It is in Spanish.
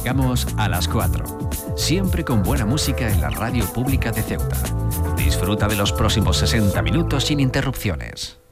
Llegamos a las 4, siempre con buena música en la radio pública de Ceuta. Disfruta de los próximos 60 minutos sin interrupciones.